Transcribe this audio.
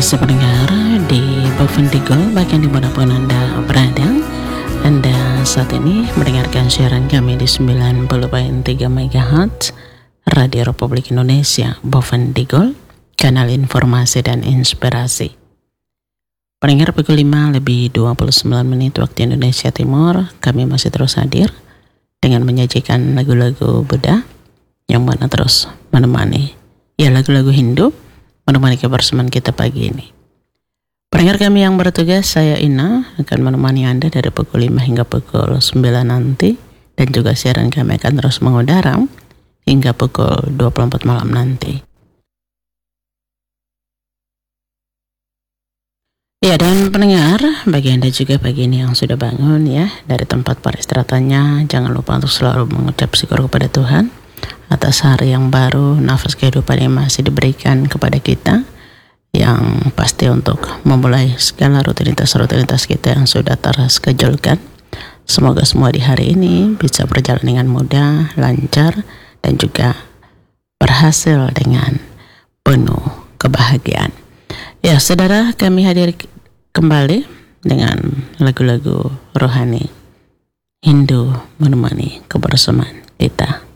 kasih pendengar di Bovendigol bagian dimanapun Anda berada. Anda saat ini mendengarkan siaran kami di 90.3 MHz Radio Republik Indonesia Bovendigol, kanal informasi dan inspirasi. Pendengar, pukul 5 lebih 29 menit waktu Indonesia Timur, kami masih terus hadir dengan menyajikan lagu-lagu Buddha yang mana terus menemani lagu-lagu Hindu menemani kebersamaan kita pagi ini. Pendengar kami yang bertugas, saya Ina akan menemani Anda dari pukul 5 hingga pukul 9 nanti, dan juga siaran kami akan terus mengudara hingga pukul 24 malam nanti. Ya, dan pendengar, bagi Anda juga pagi ini yang sudah bangun ya dari tempat peristirahatannya, jangan lupa untuk selalu mengucap syukur kepada Tuhan atas hari yang baru, nafas kehidupan yang masih diberikan kepada kita, yang pasti untuk memulai segala rutinitas kita yang sudah terschedule-kan. Semoga semua di hari ini bisa berjalan dengan mudah, lancar, dan juga berhasil dengan penuh kebahagiaan. Ya, saudara, kami hadir kembali dengan lagu-lagu rohani Hindu menemani kebersamaan kita.